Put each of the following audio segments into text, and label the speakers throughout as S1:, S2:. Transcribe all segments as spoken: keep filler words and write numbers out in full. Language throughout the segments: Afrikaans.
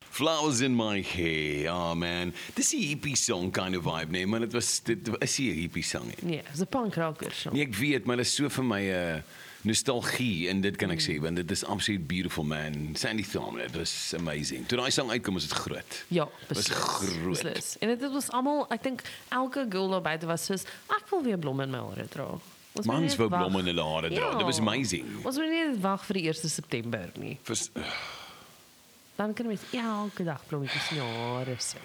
S1: Flowers in my hair, oh man. Dis 'n hippie song kind of vibe, nee, maar dit was dit is nie 'n hippie song nie.
S2: Nee, dis 'n punkrocker song.
S1: Nee, ek weet, maar dit is so vir my 'n uh, nostalgie en dit kan ek sê, want dit is absoluut beautiful man. Sandy Thorne, it was amazing. Toe daai sang uitkom, was dit groot.
S2: Ja,
S1: was
S2: beslis.
S1: groot.
S2: Beslis. En dit was almal, ek dink elke girl daar buite was soos ek wil weer blomme in my hare dra. Ons moet
S1: Mans
S2: net
S1: wou
S2: wag.
S1: blomme in hulle hare dra.
S2: Ja.
S1: Dit was amazing.
S2: Ons moet nie net wag vir die eerste September nie.
S1: Vers, uh,
S2: Dan kan mens elke dag blommetjies in jou hare sit.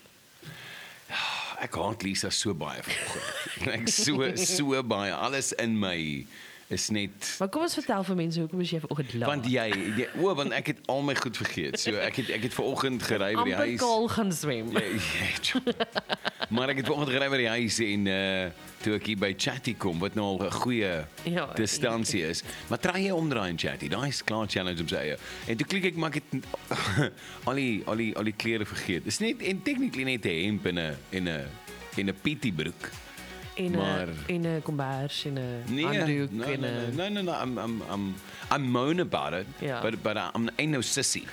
S1: ek haat Lisa so baie vanoggend. Ek so so baie. Alles in my is net
S2: Maar kom ons vertel vir mense hoekom is jy vanoggend laat?
S1: want jy, jy o, want ek het al my goed vergeet. So ek het ek het vanoggend gery by die
S2: amper
S1: huis.
S2: kaal gaan swem.
S1: Ja, ja, maar ek het vanoggend gery by die huis en uh toe ek hier by Chatty kom wat nou al 'n goeie
S2: Ja,
S1: distansie is. Maar try jy omdraai in Chatty. Daai is klaar challenge om sy eie. En toe klik ek maar ek het al die al die al die klere vergeet. Dis net en technically net 'n hemp en 'n en 'n en 'n pietie broek.
S2: En 'n
S1: maar-
S2: en 'n kombers en 'n
S1: Nee,
S2: handdoek
S1: no,
S2: en
S1: no,
S2: 'n
S1: no, no, no, I'm, I'm, I'm, I'm moan about it,
S2: Ja.
S1: but, but I'm ain't no sissy.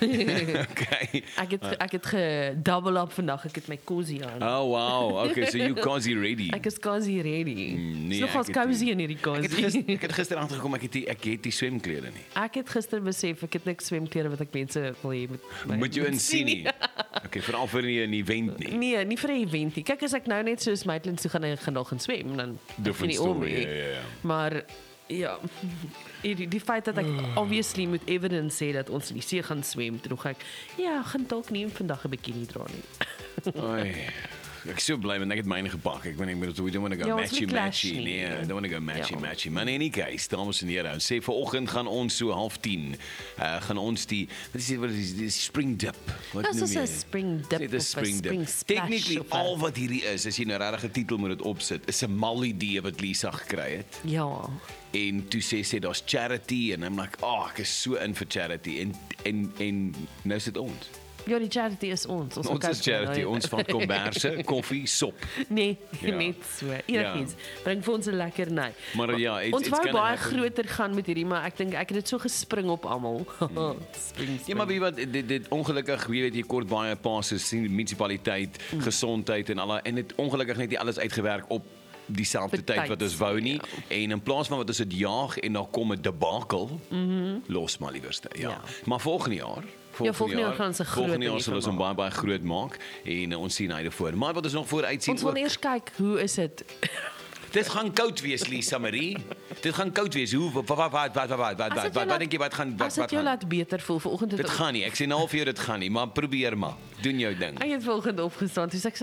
S1: Okay.
S2: Ek het ek het gedouble up vandag. Ek het my cozy aan.
S1: Oh wow, okay, so you cozy ready.
S2: Ek is cozy ready.
S1: nee,
S2: Dis nogals
S1: ek het
S2: cozy
S1: nie-
S2: in hierdie
S1: Ek het
S2: cozy.
S1: gister, ek het gister agtergekom ek het die, ek het die swemklere nie.
S2: Ek het gister besef ek het niks swemklere wat ek mense wil hê met my-
S1: Moet jy
S2: moet
S1: insien nie. Okay, veral vir nie 'n event nie.
S2: Nee, nie vir 'n event nie. Kyk as ek nou net soos Maitland toe gaan en gaan nog gaan swem dan
S1: Different
S2: nie om
S1: story,
S2: nie.
S1: ja, ja, ja.
S2: Maar ja, die, die feit dat ek obviously moet evidence sê dat ons in die see gaan swem, toe dog ek, ja, gaan dalk nie vandag 'n bikini dra nie.
S1: Oei. Ek is so bly want ek het myne gepak. Ek weet ek we don't want to go
S2: Ja, ons
S1: matchy
S2: wil clash
S1: matchy.
S2: nie.
S1: Nee, I don't want to go matchy
S2: Ja.
S1: matchy. Maar in any case, dames en here, ons sê vanoggend gaan ons so half tien uh, gaan ons die wat is dit wat is die spring dip. Wat
S2: Dis
S1: noem
S2: is
S1: jy?
S2: 'n spring dip
S1: Sê
S2: of
S1: dit
S2: 'n
S1: spring
S2: spring
S1: dip.
S2: splash
S1: Technically
S2: of 'n-
S1: al wat hierdie is, as jy nou regtig 'n titel moet dit opsit, is 'n mal idee wat Lisa gekry het.
S2: Ja.
S1: En toe sê sy daar's charity en I'm like, "Oh, ek is so in vir charity." En en en nou sit ons.
S2: Ja, die charity is ons. Ons,
S1: Ons is charity, ons van komberse, koffie, sop.
S2: Nee,
S1: Ja.
S2: net so. Enigiets. Bring vir ons 'n lekker night.
S1: Maar ja, it's-
S2: ons
S1: it's
S2: wou
S1: gonna
S2: baie
S1: happen.
S2: groter gaan met hierdie, maar ek dink ek het dit so gespring op almal. spring,
S1: Ja, maar weet jy wat, dit, dit ongelukkig, jy weet jy kort baie passes, sien munisipaliteit, mm. gesondheid en al daai en dit ongelukkig net nie alles uitgewerk op dieselfde
S2: Betyds,
S1: tyd wat ons wou nie.
S2: ja.
S1: En in plaas van wat ons dit jaag en dan kom 'n debakel, mm -hmm. los maar liewerste. Ja.
S2: Ja.
S1: Maar volgende jaar
S2: Ja, volgende jaar gaan ons 'n groot
S1: Volgende jaar
S2: ding
S1: sal ons hom baie baie groot maak en uh, ons sien uit daarvoor. Maar wat ons nog vooruit sien
S2: Ons wil
S1: ook.
S2: eers kyk hoe is dit.
S1: Dit gaan koud wees, Lisa Marie. Dit gaan koud wees. Hoe wat wat wat wat wat wat wat
S2: As
S1: wat
S2: dit jou
S1: wat
S2: laat-
S1: dink jy wat gaan wat
S2: As dit
S1: wat
S2: jou
S1: gaan?
S2: laat beter voel vanoggend het
S1: Dit gaan nie. Ek sê nou al vir jou dit gaan nie, maar probeer maar. Doen jou ding.
S2: Ek het vanoggend opgestaan, toe sê ek sê,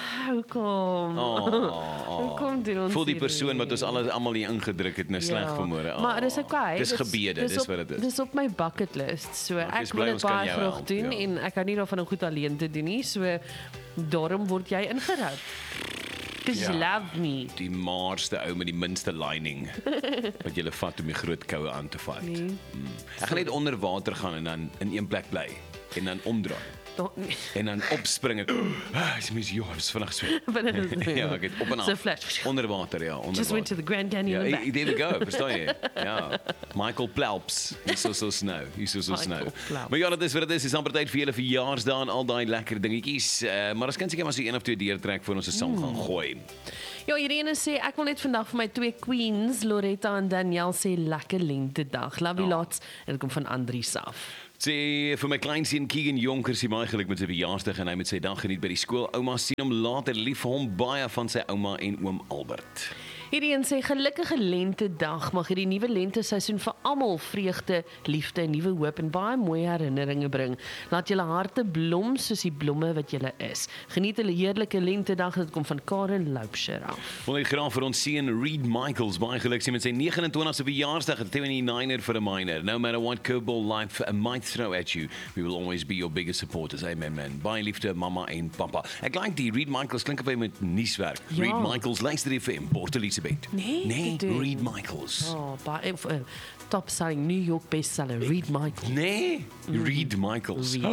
S2: "Hoekom?
S1: Oh, oh.
S2: Hoekom doen ons
S1: Voel die
S2: hierdie?
S1: persoon wat ons alles almal hier ingedruk het nou sleg
S2: Ja,
S1: vanmôre. Oh,
S2: maar dis okay.
S1: Dis gebede, dis
S2: op,
S1: wat dit is.
S2: Dis op my bucket list. So
S1: ek is
S2: ek
S1: bly
S2: wil
S1: ons
S2: dit
S1: kan
S2: baie
S1: jou
S2: graag
S1: help,
S2: doen
S1: ja.
S2: en ek hou nie daarvan om goed alleen te doen nie. So daarom word jy ingeruil. Because
S1: Ja.
S2: you love me.
S1: Die maarste ou met die minste lining wat jy vat om die groot koue aan te vat.
S2: Nee.
S1: Mm. Ek gaan net onder water gaan en dan in een plek bly en dan omdraai
S2: Don't,
S1: en dan opspring en ah, dis mis jous vanaand swem. Ja, ek het op en af.
S2: So flash.
S1: Onder water, ja, onder
S2: Just went to
S1: water.
S2: the Grand Canyon
S1: Ja,
S2: and
S1: hey,
S2: back.
S1: there we go, verstaan jy? Ja. Michael Phelps, he's so so snow, he's so so
S2: Michael
S1: snow.
S2: Phelps.
S1: Maar ja, dit is wat dit is, dis amper tyd vir julle verjaarsdae en al daai lekker dingetjies. Uh, maar ons kan seker maar so een of twee deurtrek voor ons 'n sang gaan gooi.
S2: Ja, Irene sê ek wil net vandag vir my twee queens, Loretta en Danielle sê lekker lentedag. Love you
S1: Oh.
S2: lots. En dit kom van Andries af.
S1: Sê vir my kleinseun Keegan Jonker sê baie geluk met sy verjaarsdag en hy met sy dag geniet by die skool. Ouma sien hom later, lief vir hom baie van sy ouma en oom Albert.
S2: Hierdie een sê gelukkige lentedag. Mag hierdie nuwe lenteseisoen vir almal vreugde, liefde, nuwe hoop en baie mooi herinneringe bring. Laat julle harte blom soos die blomme wat julle is. Geniet 'n heerlike lentedag. Dit kom van Karen Loubser af.
S1: Wil net graag vir ons seun Reed Michaels baie geluk sê met sy negenentwintigste verjaarsdag at twenty-niner for a minor. No matter what curveball life might throw at you, we will always be your biggest supporters. Amen, man. Baie liefde mama en papa. Ek like die Reed Michaels klink of hy met nuuswerk.
S2: Ja.
S1: Reed Michaels luister die F M, Port Elizabeth.
S2: Nee,
S1: nee
S2: dit doen.
S1: Reed Michaels.
S2: Oh, baie uh, top selling New York bestseller Reed Michael.
S1: Nee, Reed Michaels.
S2: Reed.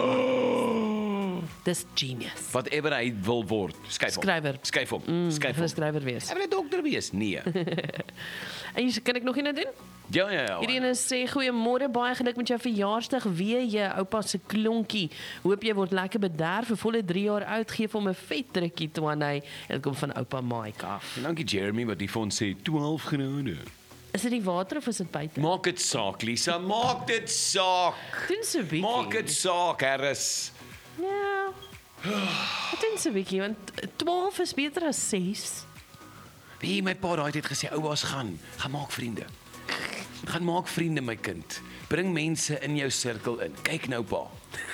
S1: Oh.
S2: Dis genius.
S1: Whatever hy wil word. Skryf hom.
S2: Skrywer.
S1: Skryf hom.
S2: Mm,
S1: Skryf
S2: vir 'n
S1: hom.
S2: skrywer wees.
S1: Hy wil 'n dokter wees. Nee.
S2: En jy kan ek nog iets doen?
S1: Ja, ja, ja.
S2: Hierdie een sê goeiemôre, baie geluk met jou verjaarsdag. Weer jy oupa se klonkie. Hoop jy word lekker bederf. Vir volle drie jaar oud gee vir hom 'n vet drukkie toe aan hy. Dit kom van oupa Mike af.
S1: En dankie Jeremy wat die vir ons sê twaalf grade.
S2: Is dit die water of is dit buite?
S1: Maak dit saak, Lisa, maak dit saak.
S2: Doen so 'n bietjie.
S1: Maak dit saak, Harris.
S2: Ja. Doen so 'n bietjie want twaalf is beter as ses.
S1: Wie my pa daai tyd gesê, ouers gaan, gaan maak vriende. Gaan maak vriende my kind. Bring mense in jou sirkel in. Kyk nou pa.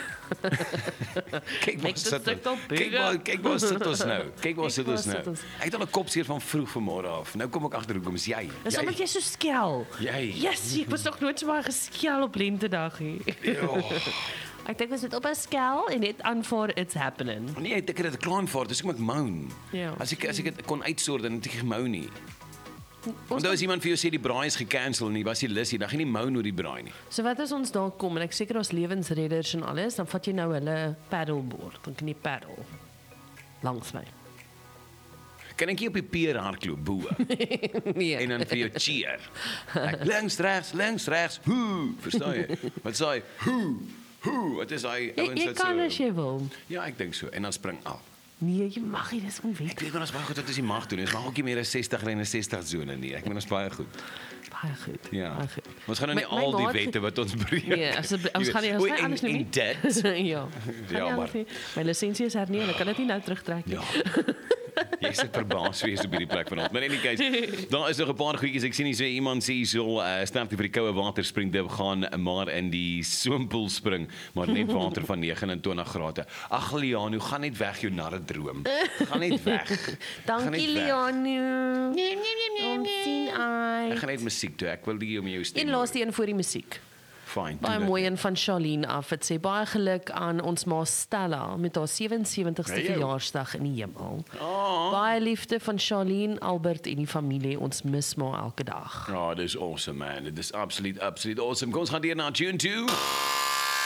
S1: Kyk waar
S2: Make the
S1: sit
S2: circle
S1: ons. Kyk
S2: bigger.
S1: waar kyk waar sit ons nou. Kyk waar
S2: Kyk
S1: sit
S2: waar
S1: ons nou.
S2: sit ons.
S1: Ek het al 'n kopseer van vroeg vanmôre af. Nou kom ek agter hoekom is jy.
S2: Dis
S1: Jy-
S2: omdat jy so skel.
S1: Jy.
S2: Yes, ek was nog nooit so baie geskel op lentedag nie.
S1: Ja.
S2: Ek dink ons het op 'n skel en net aanvaar it's happening.
S1: Nee, ek het dit klaar aanvaar, dis hoekom ek moan.
S2: Ja.
S1: As ek as ek dit kon uitsort dan het ek gemou nie. Onthou as iemand vir jou sê die braai is gekansel nie, was jy lus nie, dan gaan jy nie mou oor die braai nie.
S2: So wat as ons daar kom en ek seker ons lewensredders en alles, dan vat jy nou hulle paddleboard, dan kan jy paddle langs my.
S1: Kan ek hier op die pier hardloop bo
S2: Nee.
S1: en dan vir jou cheer. Ek, links regs, links regs. Hoe, verstaan jy? Wat sê hy? Hoe? Hoe? Wat is hy
S2: Jy,
S1: ouens
S2: jy
S1: wat
S2: kan
S1: so?
S2: as jy wil.
S1: Ja, ek dink so en dan spring af.
S2: Nee, jy mag nie, dis
S1: Ek
S2: onwettig.
S1: weet ons baie goed wat ons nie mag doen. Ons mag ook nie meer as sestig ry in 'n sestig sone nie. Ek meen ons baie goed.
S2: Baie goed.
S1: Ja.
S2: Baie goed.
S1: Ons gaan nou nie
S2: My- my
S1: al die
S2: maat-
S1: wette wat ons breek.
S2: Nee, asseblief, ons
S1: Jy
S2: gaan nie
S1: weet.
S2: ons
S1: Oei,
S2: gaan
S1: en-
S2: anders doen nie.
S1: en dit.
S2: Ja.
S1: Ja,
S2: Ja,
S1: maar-
S2: maar my lisensie is hernie en ek kan dit nie nou terugtrek nie.
S1: Ja. Jy sit verbaas wees op hierdie plek vanaand. Maar in die geval, daar is nog 'n paar goedjies. Ek sien hier sê iemand sê hierso uh, sterkte vir die koue water spring dit gaan maar in die swempool spring, maar net water van negenentwintig grade. Ag Liano, gaan net weg jou narre droom. Gaan net weg. Gaan net
S2: Dankie
S1: weg.
S2: Liano. Nee, nee, nee, nee. Ons sien ai.
S1: Ek gaan net musiek toe. Ek wil nie om jou stem.
S2: En laaste een vir die musiek.
S1: Fine.
S2: Baie mooi een van Charlene af. Dit sê baie geluk aan ons ma Stella met haar sewe-en-sewentigste
S1: Hey, jou.
S2: verjaarsdag in die hemel.
S1: Oh.
S2: Baie liefde van Charlene, Albert en die familie. Ons mis maar elke dag.
S1: Ja, oh, dis awesome man. Dit is absoluut absoluut awesome. Kom ons gaan hier na tune two.